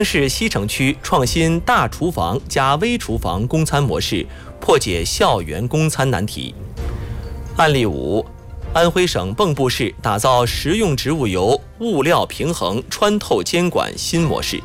市西城区创新大厨房加微厨房供餐模式，破解校园供餐难题。案例5，安徽省蚌埠市打造食用植物油物料平衡穿透监管新模式。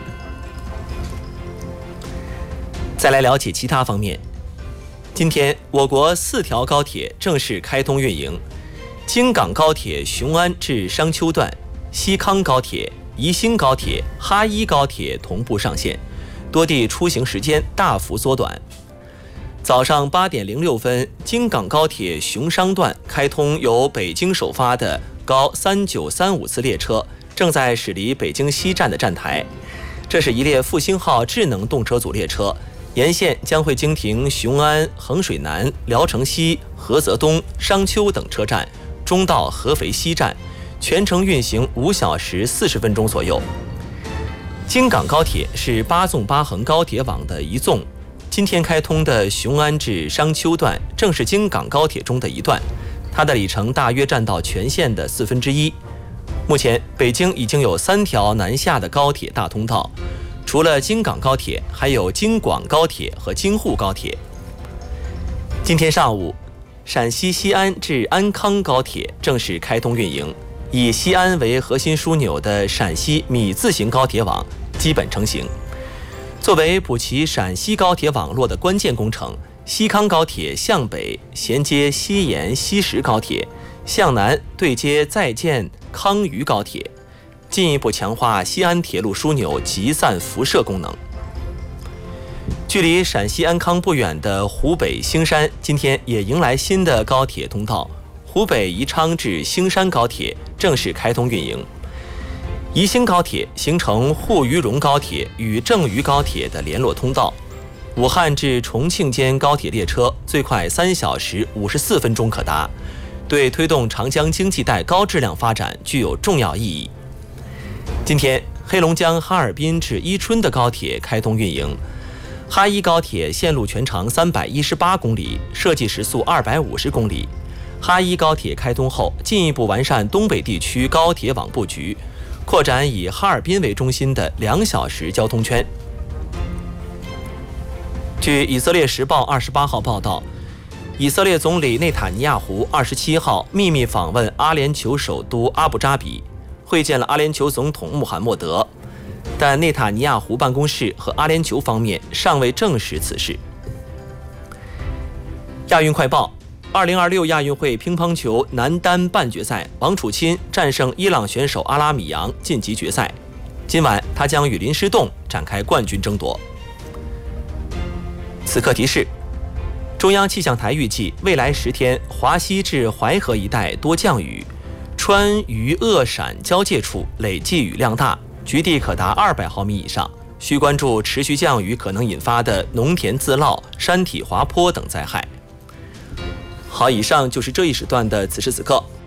再来了解其他方面。今天，我国4条高铁正式开通运营，京港高铁雄安至商丘段、西康高铁、宜兴高铁、哈一高铁同步上线，多地出行时间大幅缩短。早上8点06分，京港高铁雄商段开通由北京首发的高3935次列车，正在驶离北京西站的站台。这是一列复兴号智能动车组列车，沿线将会经停雄安、衡水南、聊城西、菏泽东、商丘等车站，终到合肥西站，全程运行5小时40分钟左右。京港高铁是8纵8横高铁网的一纵，今天开通的雄安至商丘段正是京港高铁中的一段，它的里程大约占到全线的1/4。目前，北京已经有3条南下的高铁大通道，除了京港高铁，还有京广高铁和京沪高铁。今天上午，陕西西安至安康高铁正式开通运营，以西安为核心枢纽的陕西米字形高铁网基本成型。作为补齐陕西高铁网络的关键工程，西康高铁向北衔接西延西石高铁，向南对接在建康渝高铁，进一步强化西安铁路枢纽集散辐射功能。距离陕西安康不远的湖北兴山，今天也迎来新的高铁通道，湖北宜昌至兴山高铁正式开通运营。宜兴高铁形成沪渝蓉高铁与郑渝高铁的联络通道，武汉至重庆间高铁列车最快3小时54分钟可达，对推动长江经济带高质量发展具有重要意义。今天，黑龙江哈尔滨至伊春的高铁开通运营，哈一高铁线路全长318公里，设计时速250公里。哈一高铁开通后，进一步完善东北地区高铁网布局，扩展以哈尔滨为中心的2小时交通圈。据以色列时报28号报道，以色列总理内塔尼亚胡27号秘密访问阿联酋首都阿布扎比，会见了阿联酋总统穆罕默德，但内塔尼亚胡办公室和阿联酋方面尚未证实此事。亚运快报：2026亚运会乒乓球男单半决赛，王楚钦战胜伊朗选手阿拉米扬晋级决赛。今晚他将与林诗栋展开冠军争夺。此刻提示：中央气象台预计未来10天，华西至淮河一带多降雨，川渝鄂陕交界处累计雨量大，局地可达200毫米以上，需关注持续降雨可能引发的农田自涝、山体滑坡等灾害。好，以上就是这一时段的此时此刻。